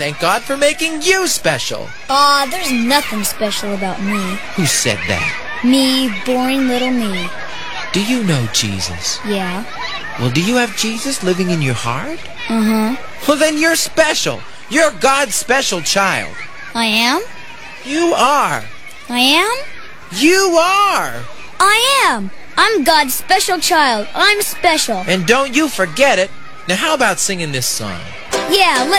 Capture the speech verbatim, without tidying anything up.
Thank God for making you special. Aw, there's nothing special about me. Who said that? Me, boring little me. Do you know Jesus? Yeah. Well, do you have Jesus living in your heart? Uh-huh. Well, then you're special. You're God's special child. I am? You are. I am? You are. I am. I'm God's special child. I'm special. And don't you forget it. Now, how about singing this song? Yeah, let